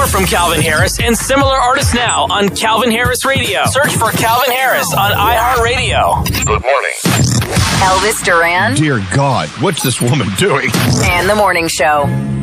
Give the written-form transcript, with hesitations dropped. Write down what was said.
More from Calvin Harris and similar artists now on Calvin Harris Radio. Search for Calvin Harris on iHeartRadio. Good morning. Elvis Duran. Dear God, what's this woman doing? And The Morning Show.